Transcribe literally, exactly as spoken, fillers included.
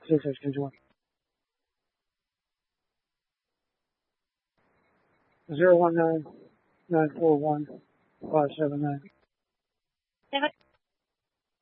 Six six two one. Zero one nine nine four one five seven nine.